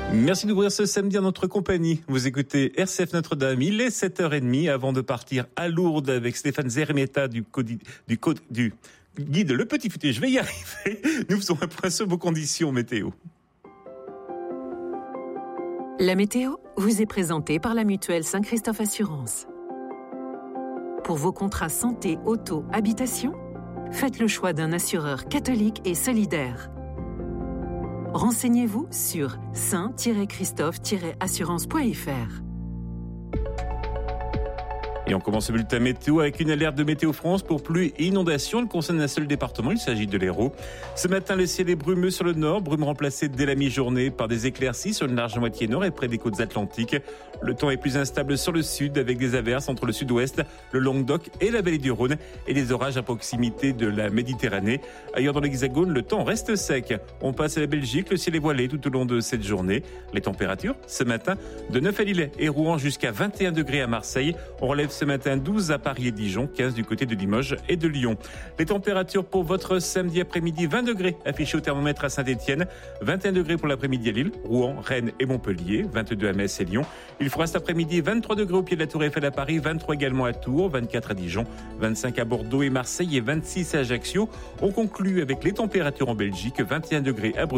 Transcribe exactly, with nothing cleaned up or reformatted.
Merci d'ouvrir ce samedi en notre compagnie. Vous écoutez R C F Notre-Dame. Il est sept heures trente avant de partir à Lourdes avec Stéphane Zermeta du, codi, du, code, du guide Le Petit Futé. Je vais y arriver. Nous faisons un point sur vos conditions météo. La météo vous est présentée par la mutuelle Saint-Christophe Assurance. Pour vos contrats santé, auto, habitation, faites le choix d'un assureur catholique et solidaire. Renseignez-vous sur saint tiret christophe tiret assurance point f r. Et on commence le bulletin météo avec une alerte de Météo France pour pluie et inondation. Elle concerne un seul département, il s'agit de l'Hérault. Ce matin, le ciel est brumeux sur le nord, brume remplacée dès la mi-journée par des éclaircies sur une large moitié nord et près des côtes atlantiques. Le temps est plus instable sur le sud avec des averses entre le sud-ouest, le Languedoc et la vallée du Rhône et des orages à proximité de la Méditerranée. Ailleurs dans l'Hexagone, le temps reste sec. On passe à la Belgique, le ciel est voilé tout au long de cette journée. Les températures, ce matin, de neuf à Lille et Rouen jusqu'à vingt et un degrés à Marseille. On relève ce matin douze à Paris et Dijon, quinze du côté de Limoges et de Lyon. Les températures pour votre samedi après-midi, vingt degrés affichés au thermomètre à Saint-Étienne, vingt et un degrés pour l'après-midi à Lille, Rouen, Rennes et Montpellier, vingt-deux à Metz et Lyon. Il fera cet après-midi vingt-trois degrés au pied de la Tour Eiffel à Paris, vingt-trois également à Tours, vingt-quatre à Dijon, vingt-cinq à Bordeaux et Marseille et vingt-six à Ajaccio. On conclut avec les températures en Belgique, vingt et un degrés à Bruxelles.